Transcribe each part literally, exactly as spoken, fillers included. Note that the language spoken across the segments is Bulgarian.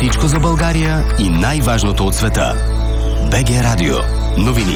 Всичко за България и най-важното от света. БГ Радио. Новини.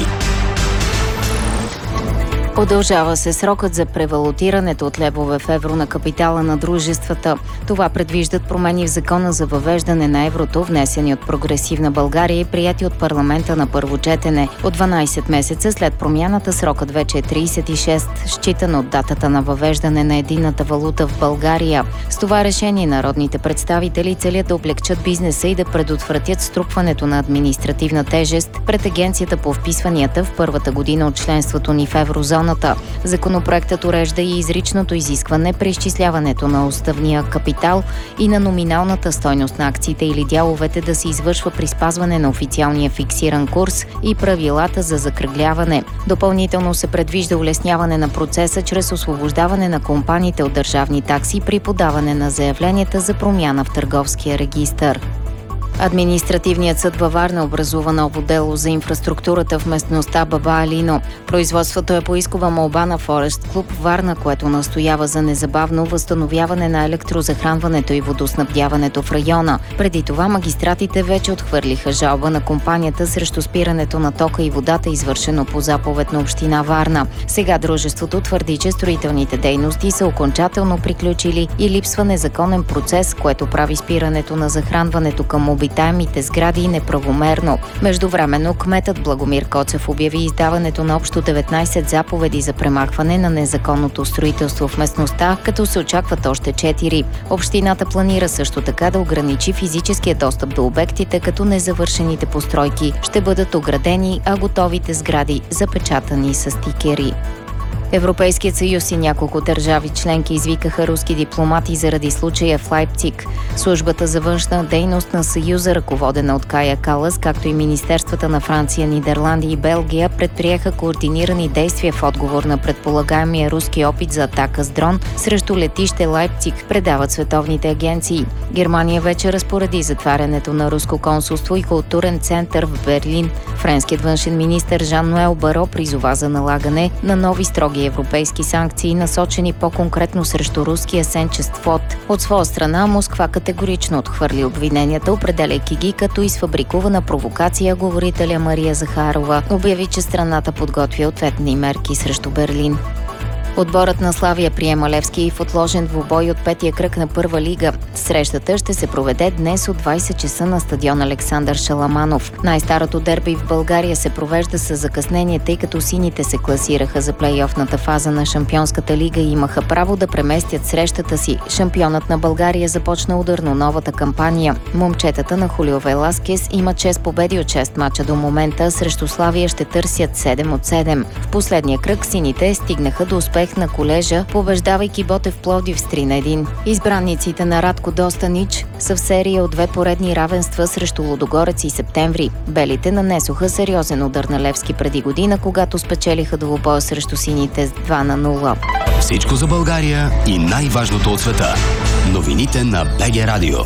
Удължава се срокът за превалутирането от левове в евро на капитала на дружествата. Това предвиждат промени в закона за въвеждане на еврото, внесени от Прогресивна България и прияти от парламента на първо четене. От дванайсет месеца след промяната срокът вече е трийсет и шест, считан от датата на въвеждане на единната валута в България. С това решение народните представители целят да облегчат бизнеса и да предотвратят струпването на административна тежест пред Агенцията по вписванията в първата година от членството ни в еврозона. Законопроектът урежда и изричното изискване при изчисляването на уставния капитал и на номиналната стойност на акциите или дяловете да се извършва при спазване на официалния фиксиран курс и правилата за закръгляване. Допълнително се предвижда улесняване на процеса чрез освобождаване на компаниите от държавни такси при подаване на заявленията за промяна в търговския регистър. Административният съд във Варна образува ново дело за инфраструктурата в местността Баба Алино. Производството е по искова молба на Форест Клуб Варна, което настоява за незабавно възстановяване на електрозахранването и водоснабдяването в района. Преди това магистратите вече отхвърлиха жалба на компанията срещу спирането на тока и водата, извършено по заповед на община Варна. Сега дружеството твърди, че строителните дейности са окончателно приключили и липсва незаконен процес, което прави спирането на захранването към обитаемите сгради неправомерно. Междувременно кметът Благомир Коцев обяви издаването на общо деветнайсет заповеди за премахване на незаконното строителство в местността, като се очакват още четири. Общината планира също така да ограничи физическия достъп до обектите, като незавършените постройки ще бъдат оградени, а готовите сгради запечатани с стикери. Европейският съюз и няколко държави членки извикаха руски дипломати заради случая в Лайпциг. Службата за външна дейност на Съюза, ръководена от Кая Калас, както и министерствата на Франция, Нидерландия и Белгия, предприеха координирани действия в отговор на предполагаемия руски опит за атака с дрон срещу летище Лайпциг, предават световните агенции. Германия вече разпореди затварянето на руско консулство и културен център в Берлин. Френският външен министър Жан-Ноел Баро призова за налагане на нови строги европейски санкции, насочени по-конкретно срещу руския сенчест флот. От своя страна Москва категорично отхвърли обвиненията, определяйки ги като изфабрикувана провокация. Говорителя Мария Захарова обяви, че страната подготвя ответни мерки срещу Берлин. Отборът на Славия приема Левски в отложен двубой от петия кръг на първа лига. Срещата ще се проведе днес от двайсет часа на стадион Александър Шаламанов. Най-старото дерби в България се провежда с закъснение, тъй като сините се класираха за плейофната фаза на Шампионската лига и имаха право да преместят срещата си. Шампионът на България започна ударно новата кампания. Момчетата на Хулио Веласкес имат шест победи от шест мача до момента, срещу Славия ще търсят седем от седем. В последния кръг сините стигнаха до успех на колежа, побеждавайки Ботев Пловдив с три на едно. Избранниците на Радко Достанич са в серия от две поредни равенства срещу Лудогорец и Септември. Белите нанесоха сериозен удар на Левски преди година, когато спечелиха двубоя срещу сините с два на нула. Всичко за България и най-важното от света. Новините на БГ Радио.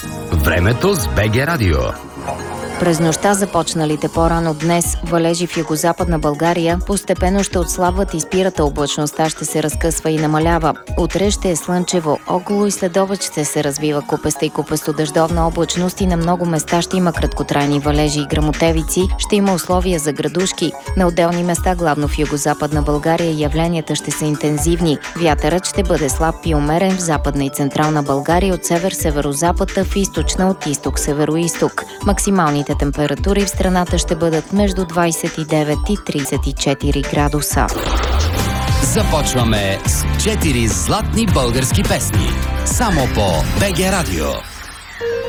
Времето с БГ Радио. През нощта започналите по-рано днес валежи в югозападна България постепенно ще отслабват и спирата облачността ще се разкъсва и намалява. Утре ще е слънчево, около и следобед ще се развива купеста и купесто-дъждовна облачност и на много места ще има краткотрайни валежи и гръмотевици, ще има условия за градушки. На отделни места, главно в югозападна България, явленията ще са интензивни. Вятърът ще бъде слаб и умерен в западна и централна България от север-северозапад, а в източна от изток-североизток. Максималните температури в страната ще бъдат между двайсет и девет и трийсет и четири градуса. Започваме с четири златни български песни. Само по БГ Радио.